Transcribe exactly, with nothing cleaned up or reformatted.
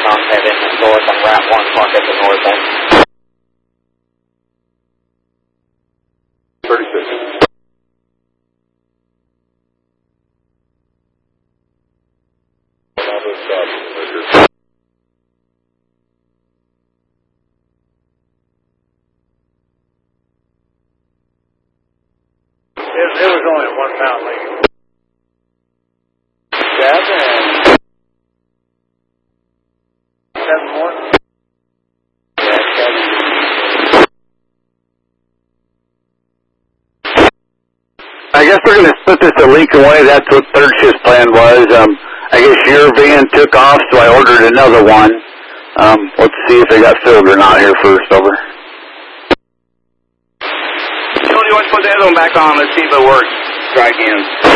Marathon heading north on Route one, park at the north end. thirty-six. It, it was only a one pound leak. Seven. Seven more? Yeah, seven. I guess we're going to split this to Lincoln Way. That's what third shift plan was. Um, I guess your van took off, so I ordered another one. Um, let's see if they got filled or not here first. Over. Jody, let's put the other one back on. Let's see if it works. Try again.